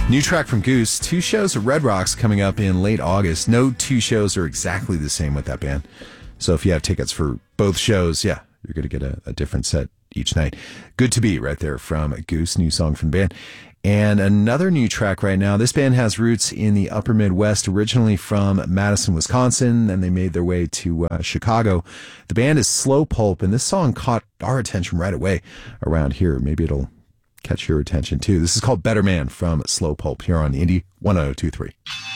New track from Goose. 2 shows at Red Rocks coming up in late August. No 2 shows are exactly the same with that band. So if you have tickets for both shows, yeah, you're going to get a different set each night. Good to Be right there from Goose, new song from the band. And another new track right now. This band has roots in the upper Midwest, originally from Madison, Wisconsin. Then they made their way to Chicago. The band is Slow Pulp, and this song caught our attention right away around here. Maybe it'll catch your attention too. This is called Better Man from Slow Pulp here on Indie 1023.